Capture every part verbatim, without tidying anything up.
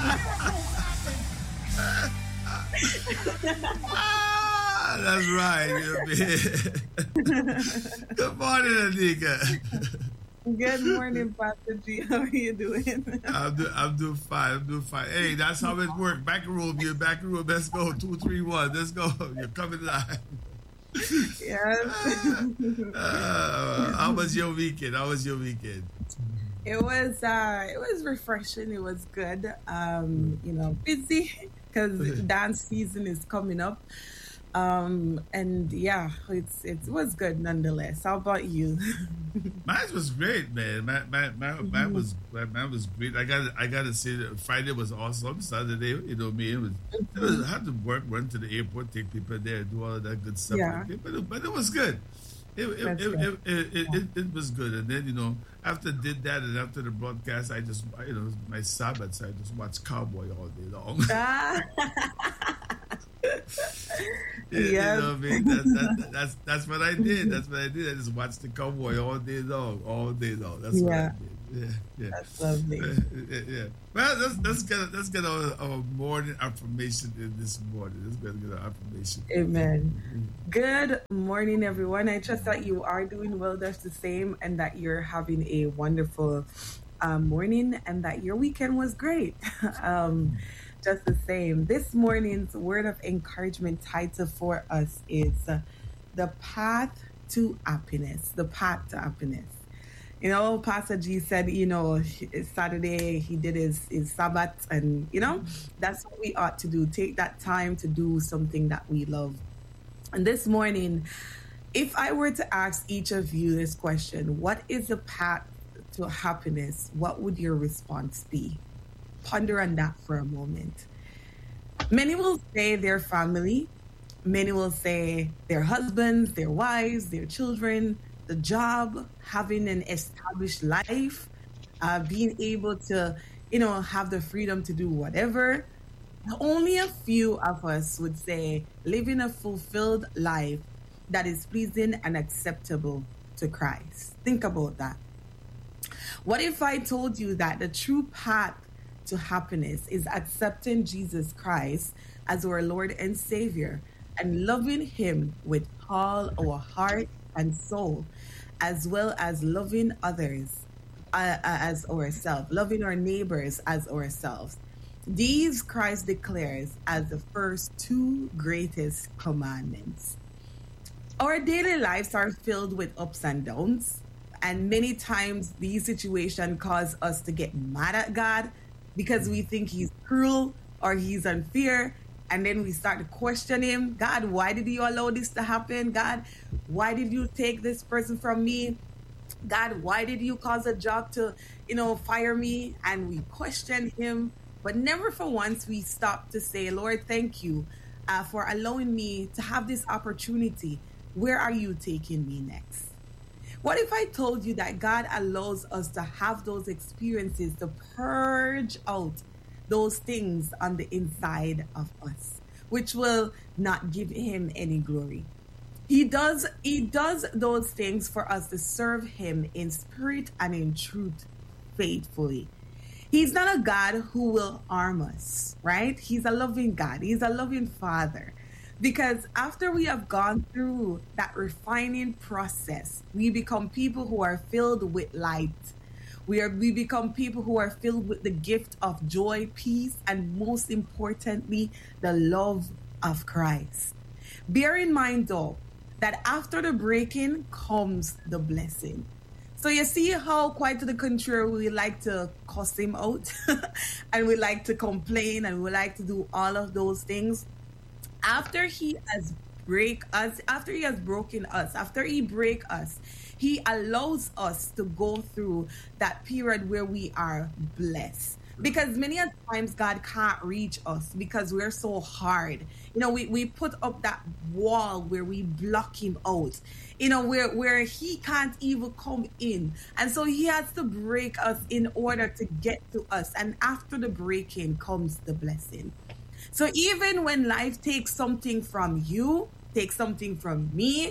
Ah, that's right. Good morning, Anika. Good morning, Pastor G. How are you doing? I'm, do, I'm doing fine. I'm doing fine. Hey, that's how it works. Back room, you're back room. Let's go. Two, three, one. Let's go. You're coming live. Yes. Uh, how was your weekend? How was your weekend? It was uh it was refreshing. It was good. Um, you know, busy because dance season is coming up. Um, and yeah, it's it was good nonetheless. How about you? Mine was great, man. My my my, Mhm. mine was my, mine was great. I got I got to say that Friday was awesome. Saturday, you know me, it was, it was I had to work, run to the airport, take people there, do all of that good stuff. Yeah. But it, but it was good. It it That's it, good. it, it, it, it, it was good. And then you know after did that and after the broadcast, I just you know my Sabbath, so I just watched Cowboy all day long. Ah. You, you Yes. know what I mean? That, that, that's that's what I did. That's what I did. I just watched the Cowboy all day long, all day long. That's what I Yeah. did. Yeah, yeah. That's lovely. Uh, yeah, yeah. Well, let's let's get a, let's get our, our morning affirmation in this morning. Let's get, get our affirmation. Amen. Good morning, everyone. I trust that you are doing well, just the same, and that you're having a wonderful um, morning and that your weekend was great. um, just the same. This morning's word of encouragement title for us is uh, The Path to Happiness. The Path to Happiness. You know, Pastor G said, you know, Saturday he did his, his Sabbath, and, you know, that's what we ought to do. Take that time to do something that we love. And this morning, if I were to ask each of you this question, what is the path to happiness? What would your response be? Ponder on that for a moment. Many will say their family. Many will say their husbands, their wives, their children, the job, having an established life, uh, being able to, you know, have the freedom to do whatever. Only a few of us would say living a fulfilled life that is pleasing and acceptable to Christ. Think about that. What if I told you that the true path to happiness is accepting Jesus Christ as our Lord and Savior and loving Him with all our heart and soul, as well as loving others uh, as ourselves, loving our neighbors as ourselves? These Christ declares as the first two greatest commandments. Our daily lives are filled with ups and downs, and many times these situations cause us to get mad at God because we think He's cruel or He's unfair, and then we start to question Him. God, why did you allow this to happen? God, why did you take this person from me? God, why did you cause a job to, you know, fire me? And we question Him. But never for once we stop to say, Lord, thank you uh, for allowing me to have this opportunity. Where are you taking me next? What if I told you that God allows us to have those experiences to purge out those things on the inside of us, which will not give Him any glory? He does, he does those things for us to serve Him in spirit and in truth faithfully. He's not a God who will harm us, right? He's a loving God. He's a loving Father. Because after we have gone through that refining process, we become people who are filled with light. We are we become people who are filled with the gift of joy, peace, and most importantly, the love of Christ. Bear in mind, though, that after the breaking comes the blessing. So you see how, quite to the contrary, we like to cuss Him out and we like to complain and we like to do all of those things. After He has break us, after He has broken us, after He break us, He allows us to go through that period where we are blessed. Because many a times God can't reach us because we're so hard. You know, we, we put up that wall where we block Him out, you know, where, where He can't even come in. And so He has to break us in order to get to us. And after the breaking comes the blessing. So even when life takes something from you, takes something from me,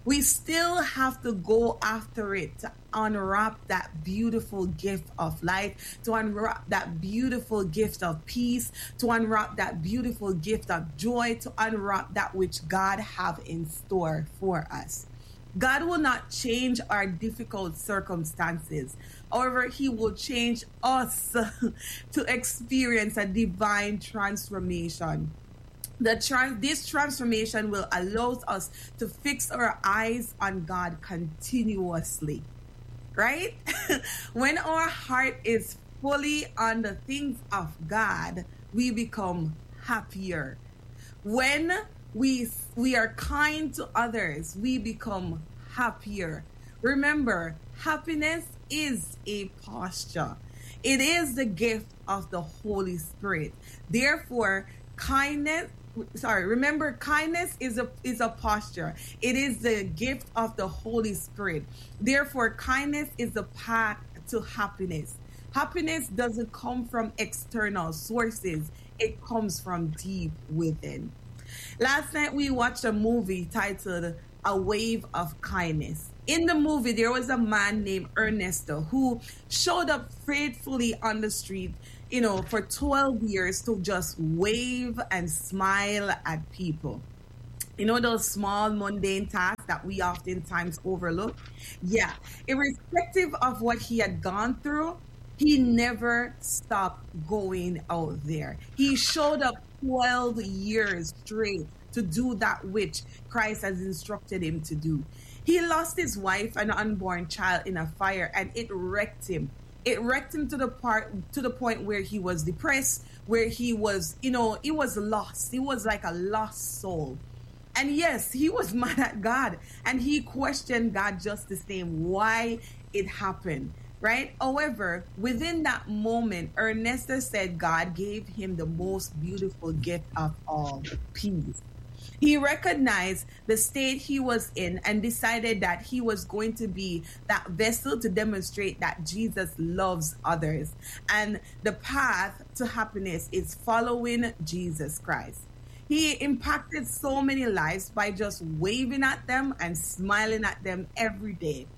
We still have to go after it to unwrap that beautiful gift of life, to unwrap that beautiful gift of peace, to unwrap that beautiful gift of joy, to unwrap that which God have in store for us. God will not change our difficult circumstances. However, he will change us to experience a divine transformation. The trans- this transformation will allow us to fix our eyes on God continuously, right? When our heart is fully on the things of God, we become happier. When we we are kind to others, we become happier. Remember, happiness is a posture. It is the gift of the Holy Spirit. Therefore, kindness sorry remember kindness is a is a posture. It is the gift of the Holy Spirit. Therefore, kindness is the path to happiness. Happiness doesn't come from external sources. It comes from deep within. Last night we watched a movie titled A Wave of Kindness. In the movie, there was a man named Ernesto who showed up faithfully on the street, you know, for twelve years to just wave and smile at people. You know, those small mundane tasks that we oftentimes overlook? Yeah. Irrespective of what he had gone through, he never stopped going out there. He showed up twelve years straight to do that which Christ has instructed him to do. He lost his wife and unborn child in a fire, and it wrecked him. It wrecked him to the part to the point where he was depressed, where he was, you know, he was lost. He was like a lost soul. And yes, he was mad at God, and he questioned God just the same, why it happened, right? However, within that moment, Ernesto said God gave him the most beautiful gift of all, peace. He recognized the state he was in and decided that he was going to be that vessel to demonstrate that Jesus loves others. And the path to happiness is following Jesus Christ. He impacted so many lives by just waving at them and smiling at them every day.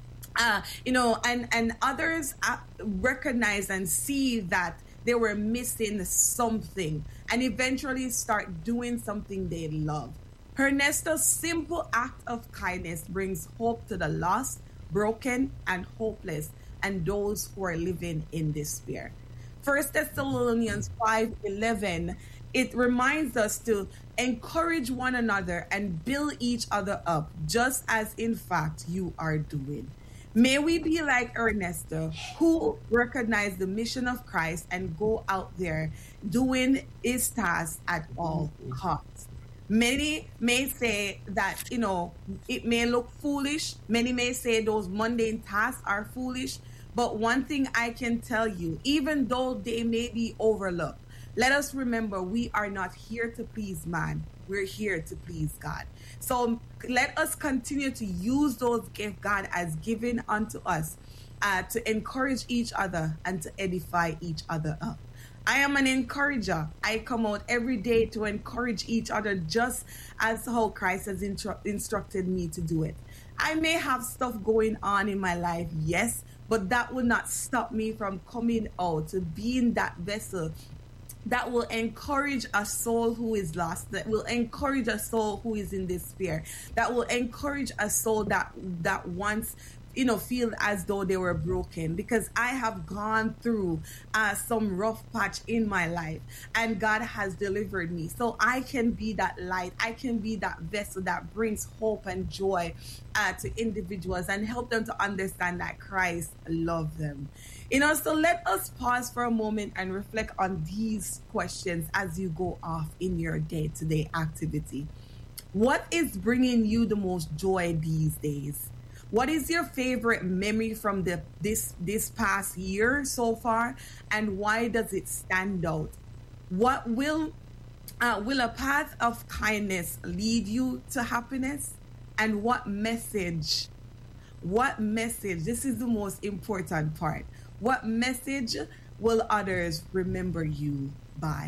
Uh, you know, and, and others uh, recognize and see that they were missing something and eventually start doing something they love. Ernesto's simple act of kindness brings hope to the lost, broken, and hopeless, and those who are living in despair. First Thessalonians five eleven, it reminds us to encourage one another and build each other up, just as in fact you are doing. May we be like Ernesto, who recognized the mission of Christ and go out there doing his task at all costs. Many may say that, you know, it may look foolish. Many may say those mundane tasks are foolish. But one thing I can tell you, even though they may be overlooked, let us remember we are not here to please man. We're here to please God. So let us continue to use those gifts God has given unto us uh, to encourage each other and to edify each other up. I am an encourager. I come out every day to encourage each other just as how Christ has intru- instructed me to do it. I may have stuff going on in my life, yes, but that will not stop me from coming out to being that vessel that will encourage a soul who is lost, that will encourage a soul who is in despair, that will encourage a soul that that wants, you know, feel as though they were broken. Because I have gone through uh, some rough patch in my life, and God has delivered me. So I can be that light. I can be that vessel that brings hope and joy uh, to individuals and help them to understand that Christ loves them. You know, so let us pause for a moment and reflect on these questions as you go off in your day-to-day activity. What is bringing you the most joy these days? What is your favorite memory from the this this past year so far, and why does it stand out? What will uh, will a path of kindness lead you to happiness? And what message? What message? This is the most important part. What message will others remember you by?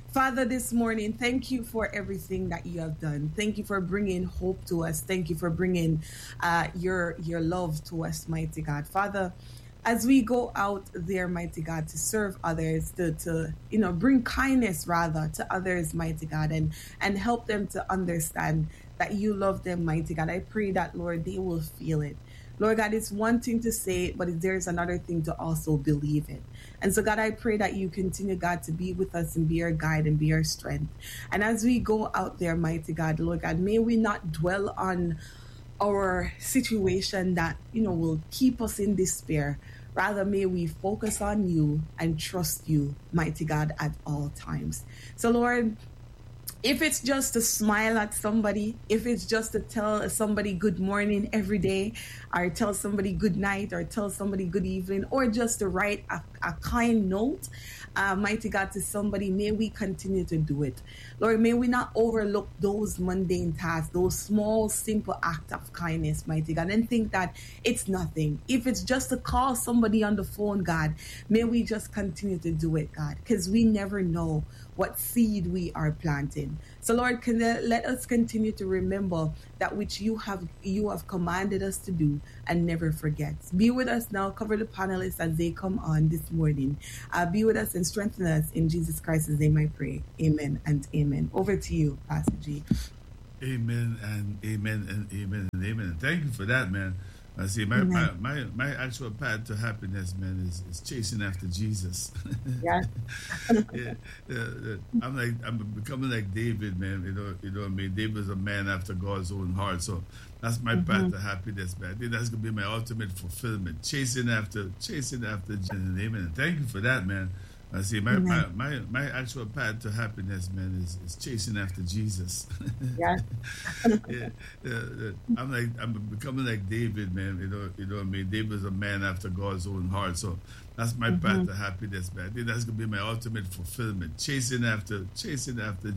Father, this morning, thank you for everything that you have done. Thank you for bringing hope to us. Thank you for bringing uh, your your love to us, mighty God. Father, as we go out there, mighty God, to serve others, to, to you know, bring kindness rather to others, mighty God, and, and help them to understand that you love them, mighty God. I pray that, Lord, they will feel it. Lord God, it's one thing to say it, but there's another thing to also believe it. And so, God, I pray that you continue, God, to be with us and be our guide and be our strength. And as we go out there, mighty God, Lord God, may we not dwell on our situation that, you know, will keep us in despair. Rather, may we focus on you and trust you, mighty God, at all times. So, Lord, if it's just to smile at somebody, if it's just to tell somebody good morning every day, or tell somebody good night, or tell somebody good evening, or just to write a, a kind note, uh, mighty God, to somebody, may we continue to do it. Lord, may we not overlook those mundane tasks, those small, simple acts of kindness, mighty God, and think that it's nothing. If it's just to call somebody on the phone, God, may we just continue to do it, God, because we never know what seed we are planting. So, Lord, can let us continue to remember that which you have you have commanded us to do and never forget. Be with us now. Cover the panelists as they come on this morning. Uh, be with us and strengthen us. In Jesus Christ's name I pray. Amen and amen. Over to you, Pastor G. Amen and amen and amen and amen. Thank you for that, man. I see my, my, my, my actual path to happiness, man, is, is chasing after Jesus. Yeah. yeah, yeah, yeah. I'm like I'm becoming like David, man. You know, you know what I mean? David is a man after God's own heart. So that's my mm-hmm. path to happiness, man. I think that's gonna be my ultimate fulfillment. Chasing after chasing after Jesus. Amen. Thank you for that, man. I see my, my, my, my actual path to happiness, man, is, is chasing after Jesus. Yeah. yeah, yeah, yeah. I'm like I'm becoming like David, man. You know, you know what I mean? David is a man after God's own heart. So that's my mm-hmm. path to happiness, man. I think that's gonna be my ultimate fulfillment. Chasing after chasing after